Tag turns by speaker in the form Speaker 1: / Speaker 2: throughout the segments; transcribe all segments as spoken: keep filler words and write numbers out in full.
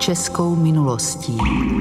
Speaker 1: českou minulostí.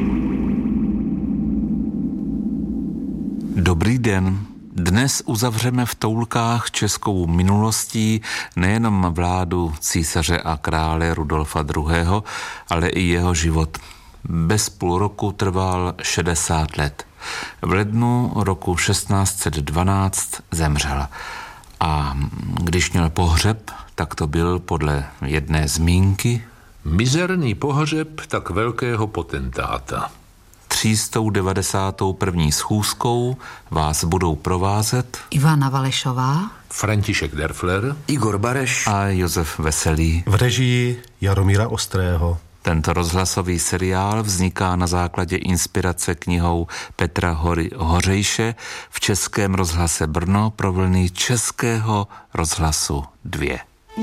Speaker 2: Dobrý den. Dnes uzavřeme v toulkách českou minulostí nejenom vládu císaře a krále Rudolfa druhého., ale i jeho život. Bez půl roku trval šedesát let. V lednu roku šestnáct set dvanáct zemřel. A když měl pohřeb, tak to byl podle jedné zmínky
Speaker 3: mizerný pohřeb tak velkého potentáta.
Speaker 2: třístou devadesátou první schůzkou vás budou provázet
Speaker 1: Ivana Valešová,
Speaker 3: František Derfler,
Speaker 4: Igor Bareš
Speaker 2: a Josef Veselý.
Speaker 5: V režii Jaromíra Ostrého.
Speaker 2: Tento rozhlasový seriál vzniká na základě inspirace knihou Petra Hory, Hořejše v Českém rozhlase Brno pro vlny Českého rozhlasu dva.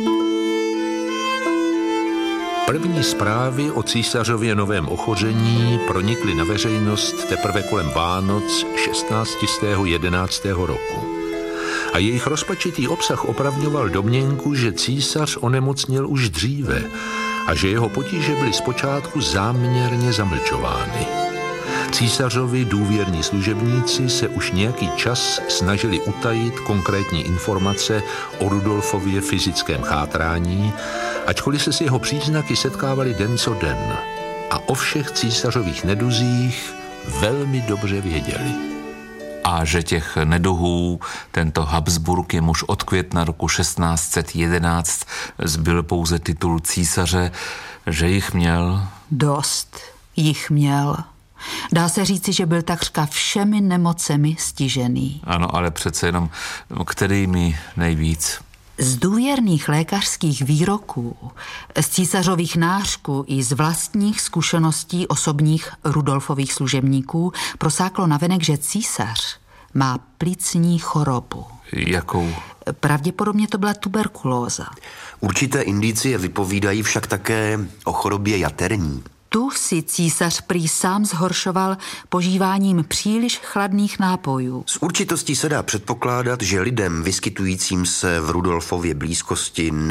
Speaker 3: První zprávy o císařově novém ochoření pronikly na veřejnost teprve kolem Vánoc šestnáctého jedenáctého roku. A jejich rozpačitý obsah opravňoval domněnku, že císař onemocněl už dříve a že jeho potíže byly zpočátku záměrně zamlčovány. Císařovi důvěrní služebníci se už nějaký čas snažili utajit konkrétní informace o Rudolfově fyzickém chátrání, ačkoliv se s jeho příznaky setkávali den co den a o všech císařových neduzích velmi dobře věděli.
Speaker 2: A že těch neduhů tento Habsburg jemuž od května roku šestnáct set jedenáct zbyl pouze titul císaře, že jich měl
Speaker 1: dost jich měl. Dá se říci, že byl takřka všemi nemocemi stižený.
Speaker 2: Ano, ale přece jenom kterými nejvíc?
Speaker 1: Z důvěrných lékařských výroků, z císařových nářků i z vlastních zkušeností osobních Rudolfových služebníků prosáklo navenek, že císař má plicní chorobu.
Speaker 2: Jakou?
Speaker 1: Pravděpodobně to byla tuberkulóza.
Speaker 4: Určité indicie vypovídají však také o chorobě jaterní.
Speaker 1: Tu si císař prý sám zhoršoval požíváním příliš chladných nápojů.
Speaker 4: S určitostí se dá předpokládat, že lidem vyskytujícím se v Rudolfově blízkosti